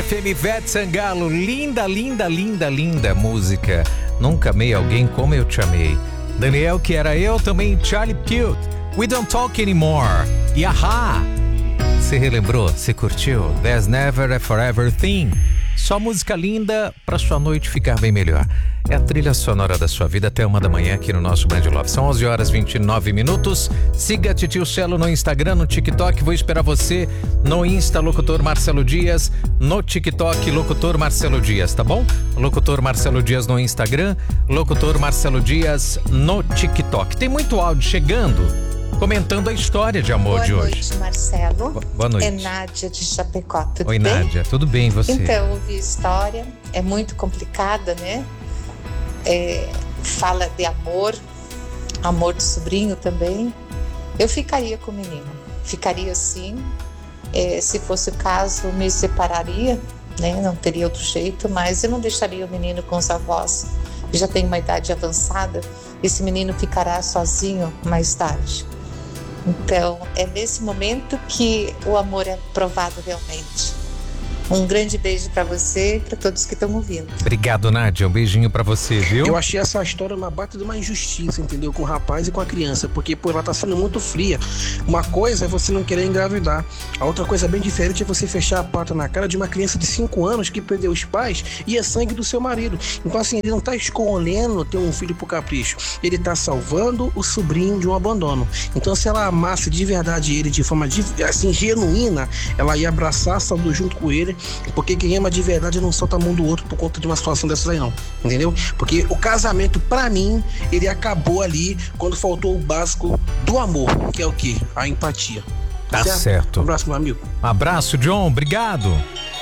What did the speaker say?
FM, Ivete Sangalo, linda, linda, linda, linda música. Nunca amei alguém como eu te amei. Daniel, que era eu, também Charlie Puth, We Don't Talk Anymore. E Ahá, você relembrou, você curtiu? There's Never a Forever Thing. Só música linda pra sua noite ficar bem melhor. É a trilha sonora da sua vida até 1h aqui no nosso Band Love. São 11h29. Siga Titio Celo no Instagram, no TikTok. Vou esperar você no Insta, Locutor Marcelo Dias. No TikTok, Locutor Marcelo Dias, tá bom? Locutor Marcelo Dias no Instagram, Locutor Marcelo Dias no TikTok. Tem muito áudio chegando, comentando a história de amor de hoje. Boa noite, Marcelo. Boa noite. É Nádia de Chapecó, tudo Oi, bem? Nádia, tudo bem e você? Então, ouvi a história, é muito complicada, né? Fala de amor do sobrinho também. Eu ficaria com o menino, ficaria sim. Se fosse o caso, me separaria, né? Não teria outro jeito, mas eu não deixaria o menino com os avós, que já tem uma idade avançada. Esse menino ficará sozinho mais tarde. Então, é nesse momento que o amor é provado realmente. Um grande beijo pra você e pra todos que estão ouvindo. Obrigado, Nádia. Um beijinho pra você, viu? Eu achei essa história uma baita de uma injustiça, entendeu? Com o rapaz e com a criança, porque, pô, ela tá sendo muito fria. Uma coisa é você não querer engravidar. A outra coisa bem diferente é você fechar a porta na cara de uma criança de 5 anos que perdeu os pais e é sangue do seu marido. Então, assim, ele não tá escolhendo ter um filho por capricho. Ele tá salvando o sobrinho de um abandono. Então, se ela amasse de verdade ele de forma, assim, genuína, ela ia abraçar a saúde junto com ele. Porque quem ama de verdade não solta a mão do outro por conta de uma situação dessas aí não, entendeu? Porque o casamento, pra mim, ele acabou ali quando faltou o básico do amor, que é o quê? A empatia. Tá certo. Um abraço, meu amigo. Um abraço, John, obrigado.